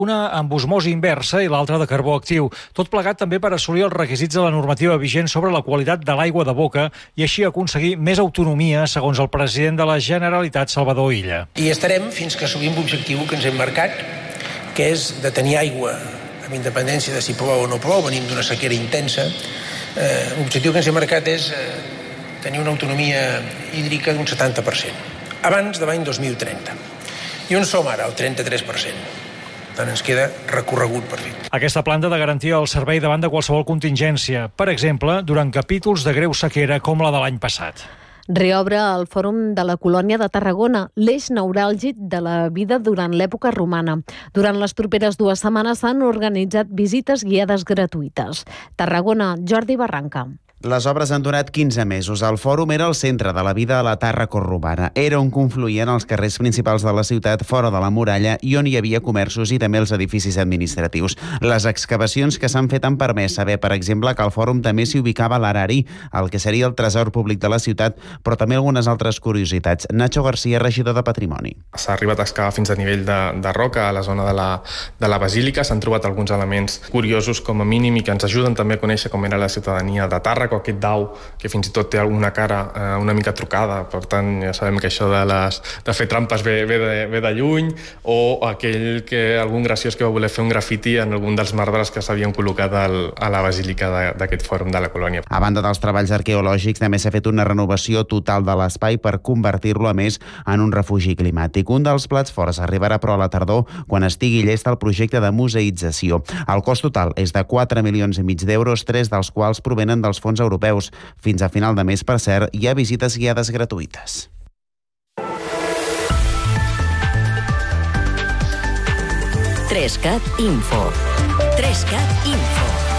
una amb osmosi inversa i l'altra de carbó actiu. Tot plegat també per assolir els requisits de la normativa vigent sobre la qualitat de l'aigua de boca i així aconseguir més autonomia, segons el president de la Generalitat, Salvador Illa. I estarem fins que assolim l'objectiu que ens hem marcat, que és de tenir aigua amb independència de si plou o no plou, venim d'una sequera intensa. L'objectiu que ens hem marcat és tenir una autonomia hídrica d'un 70%, abans de l'any 2030. I on som ara? El 33%. Tant ens queda recorregut per fer. Aquesta planta de garantia el servei davant de qualsevol contingència, per exemple, durant capítols de greu sequera com la de l'any passat. Reobre el Fòrum de la Colònia de Tarragona, l'eix neuràlgic de la vida durant l'època romana. Durant les properes 2 setmanes s'han organitzat visites guiades gratuïtes. Tarragona, Jordi Barranca. Les obres han durat 15 mesos. El fòrum era el centre de la vida a la Tàrraco romana. Era on confluïen els carrers principals de la ciutat fora de la muralla i on hi havia comerços i també els edificis administratius. Les excavacions que s'han fet han permès saber, per exemple, que al fòrum també s'hi ubicava l'Arari, el que seria el tresor públic de la ciutat, però també algunes altres curiositats. Nacho García, regidor de Patrimoni. S'ha arribat a excavar fins a nivell de roca a la zona de la basílica. S'han trobat alguns elements curiosos com a mínim i que ens ajuden també a conèixer com era la ciutadania de Tàrraco, aquest dau que fins i tot té alguna cara una mica trucada, per tant ja sabem que això de fer trampes ve de lluny, o algun graciós que va voler fer un grafiti en algun dels marbres que s'havien col·locat a la basílica d'aquest fòrum de la colònia. A banda dels treballs arqueològics, també s'ha fet una renovació total de l'espai per convertir-lo a més en un refugi climàtic. Un dels plats forts arribarà però a la tardor quan estigui llest el projecte de museïtzació. El cost total és de 4,5 milions d'euros, 3 dels quals provenen dels fons europeus. Fins a final de mes, per cert, hi ha visites guiades gratuïtes. Trescat Info. Trescat Info.